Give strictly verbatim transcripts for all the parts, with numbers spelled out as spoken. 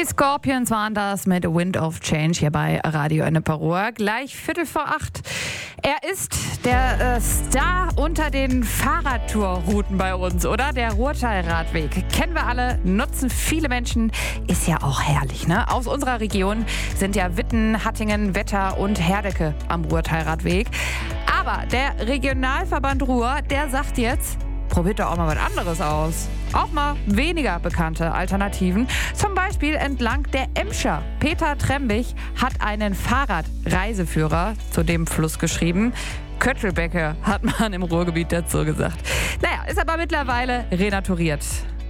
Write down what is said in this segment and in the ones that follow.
Die Scorpions waren das mit Wind of Change hier bei Radio Enneperoa. Gleich Viertel vor acht. Er ist der äh, Star unter den Fahrradtourrouten bei uns, oder? Der Ruhrtal-Radweg. Kennen wir alle, nutzen viele Menschen. Ist ja auch herrlich, ne? Aus unserer Region sind ja Witten, Hattingen, Wetter und Herdecke am Ruhrtal-Radweg. Aber der Regionalverband Ruhr, der sagt jetzt, probiert doch auch mal was anderes aus. Auch mal weniger bekannte Alternativen. Zum Beispiel entlang der Emscher. Peter Trembich hat einen Fahrradreiseführer zu dem Fluss geschrieben. Köttelbecke hat man im Ruhrgebiet dazu gesagt. Naja, ist aber mittlerweile renaturiert.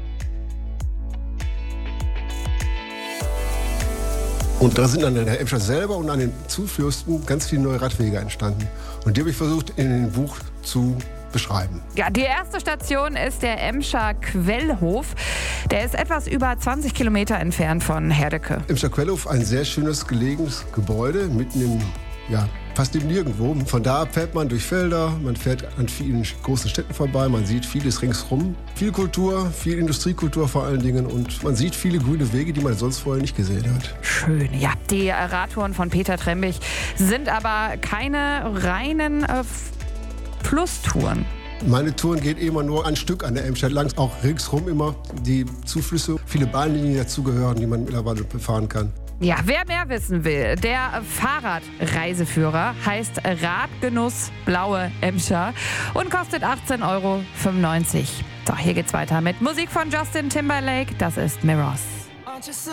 Und da sind an der Emscher selber und an den Zuflüssen ganz viele neue Radwege entstanden. Und die habe ich versucht in dem Buch zu beschreiben. Ja, die erste Station ist der Emscher Quellhof. Der ist etwas über zwanzig Kilometer entfernt von Herdecke. Emscher Quellhof, ein sehr schönes gelegenes Gebäude, mitten im, ja, fast im Nirgendwo. Von da ab fährt man durch Felder, man fährt an vielen großen Städten vorbei, man sieht vieles ringsrum. Viel Kultur, viel Industriekultur vor allen Dingen und man sieht viele grüne Wege, die man sonst vorher nicht gesehen hat. Schön, ja. Die Radtouren von Peter Trembich sind aber keine reinen äh, Flusstouren. Meine Touren gehen immer nur ein Stück an der Emscher lang, auch ringsrum immer die Zuflüsse, viele Bahnlinien dazugehören, die man mittlerweile befahren kann. Ja, wer mehr wissen will, der Fahrradreiseführer heißt Radgenuss Blaue Emscher und kostet achtzehn Euro fünfundneunzig. So, hier geht's weiter mit Musik von Justin Timberlake. Das ist Mirrors.